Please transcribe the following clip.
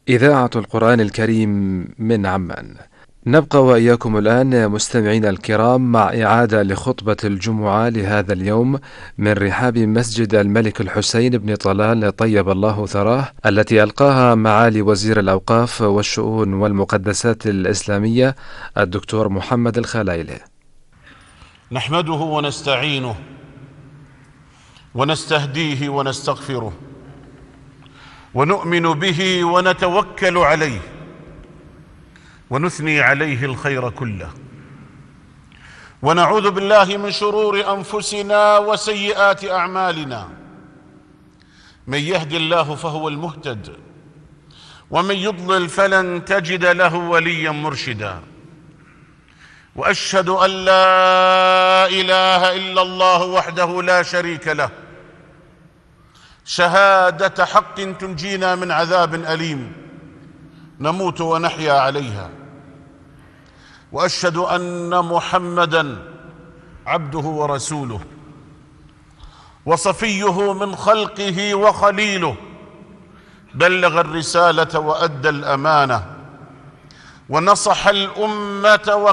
إذاعة القرآن الكريم من عمان. نبقى وإياكم الآن مستمعين الكرام مع إعادة لخطبة الجمعة لهذا اليوم من رحاب مسجد الملك الحسين بن طلال طيب الله ثراه، التي ألقاها معالي وزير الأوقاف والشؤون والمقدسات الإسلامية الدكتور محمد الخلايلي. نحمده ونستعينه ونستهديه ونستغفره ونؤمن به ونتوكل عليه ونثني عليه الخير كله، ونعوذ بالله من شرور أنفسنا وسيئات أعمالنا. من يهد الله فهو المهتد، ومن يضلل فلن تجد له وليا مرشدا. وأشهد أن لا إله إلا الله وحده لا شريك له، شهادة حق تنجينا من عذاب أليم نموت ونحيا عليها. وأشهد أن محمدًا عبده ورسوله وصفيه من خلقه وخليله، بلغ الرسالة وأدى الأمانة ونصح الأمة